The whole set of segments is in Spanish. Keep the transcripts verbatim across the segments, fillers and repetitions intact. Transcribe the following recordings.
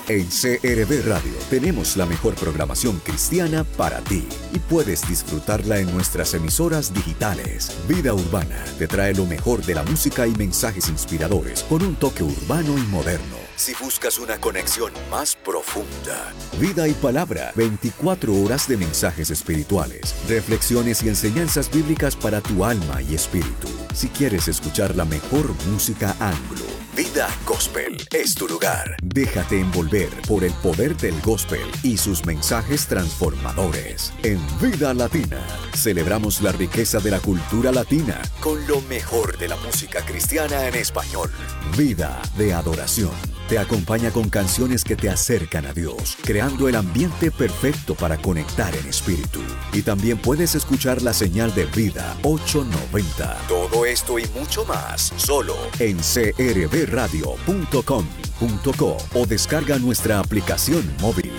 En C R V Radio tenemos la mejor programación cristiana para ti y puedes disfrutarla en nuestras emisoras digitales. Vida Urbana te trae lo mejor de la música y mensajes inspiradores con un toque urbano y moderno. Si buscas una conexión más profunda, Vida y Palabra, veinticuatro horas de mensajes espirituales, reflexiones y enseñanzas bíblicas para tu alma y espíritu. Si quieres escuchar la mejor música anglo, Vida Gospel es tu lugar. Déjate envolver por el poder del gospel y sus mensajes transformadores. En Vida Latina, celebramos la riqueza de la cultura latina con lo mejor de la música cristiana en español. Vida de adoración. Te acompaña con canciones que te acercan a Dios, creando el ambiente perfecto para conectar en espíritu. Y también puedes escuchar la señal de Vida ochocientos noventa. Todo esto y mucho más, solo en c r v radio punto com punto co o descarga nuestra aplicación móvil.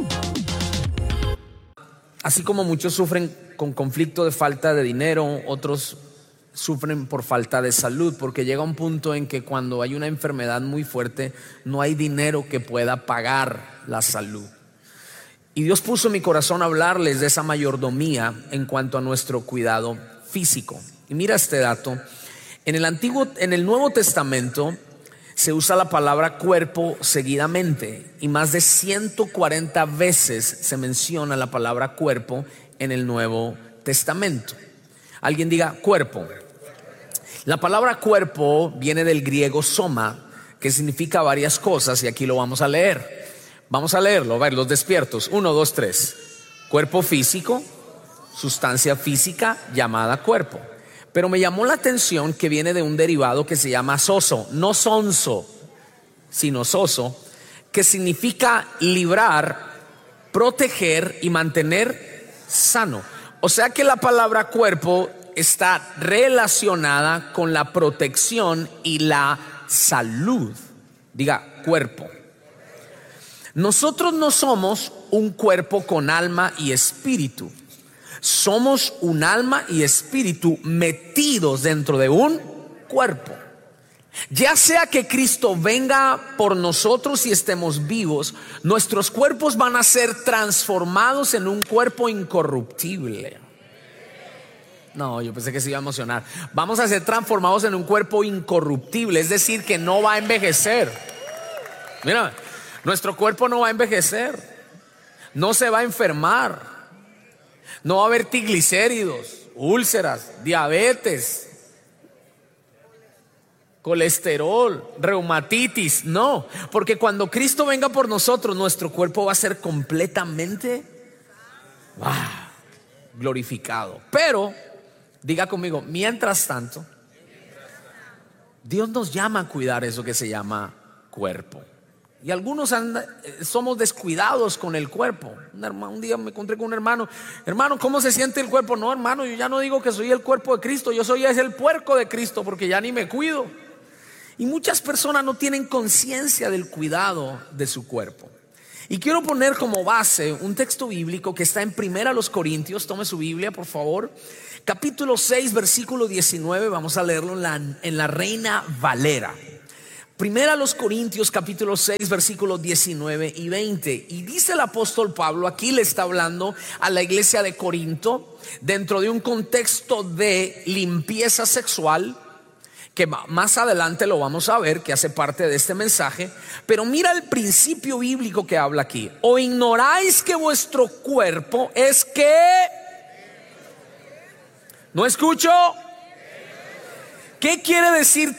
Así como muchos sufren con conflicto de falta de dinero, otros sufren por falta de salud, porque llega un punto en que cuando hay una enfermedad muy fuerte no hay dinero que pueda pagar la salud. Y Dios puso en mi corazón hablarles de esa mayordomía en cuanto a nuestro cuidado físico. Y mira este dato: en el antiguo, en el Nuevo Testamento se usa la palabra cuerpo seguidamente, y más de ciento cuarenta veces se menciona la palabra cuerpo en el Nuevo Testamento. Alguien diga cuerpo. La palabra cuerpo viene del griego soma, que significa varias cosas, y aquí lo vamos a leer. Vamos a leerlo, a ver, los despiertos. Uno, dos, tres. Cuerpo físico, sustancia física llamada cuerpo. Pero me llamó la atención que viene de un derivado que se llama soso, no sonso, sino soso, que significa librar, proteger y mantener sano. O sea que la palabra cuerpo está relacionada con la protección y la salud. Diga cuerpo. Nosotros no somos un cuerpo con alma y espíritu. Somos un alma y espíritu metidos dentro de un cuerpo. Ya sea que Cristo venga por nosotros y estemos vivos, nuestros cuerpos van a ser transformados en un cuerpo incorruptible. No, yo pensé que se iba a emocionar. Vamos a ser transformados en un cuerpo incorruptible, es decir, que no va a envejecer. Mira, nuestro cuerpo no va a envejecer, no se va a enfermar. No va a haber triglicéridos, úlceras, diabetes, colesterol, reumatitis. No, porque cuando Cristo venga por nosotros, nuestro cuerpo va a ser completamente wow, glorificado. Pero, diga conmigo, mientras tanto, Dios nos llama a cuidar eso que se llama cuerpo. Y algunos anda, somos descuidados con el cuerpo. Un, hermano, un día me encontré con un hermano. Hermano, ¿cómo se siente el cuerpo? No, hermano, yo ya no digo que soy el cuerpo de Cristo. Yo soy es el puerco de Cristo, porque ya ni me cuido. Y muchas personas no tienen conciencia del cuidado de su cuerpo. Y quiero poner como base un texto bíblico que está en Primera los Corintios. Tome su Biblia, por favor. Capítulo seis, versículo diecinueve. Vamos a leerlo en la, en la Reina Valera. Primera los Corintios capítulo seis versículos diecinueve y veinte. Y dice el apóstol Pablo, aquí le está hablando a la iglesia de Corinto dentro de un contexto de limpieza sexual, que más adelante lo vamos a ver, que hace parte de este mensaje. Pero mira el principio bíblico que habla aquí. ¿O ignoráis que vuestro cuerpo es que? ¿No escucho? ¿Qué quiere decir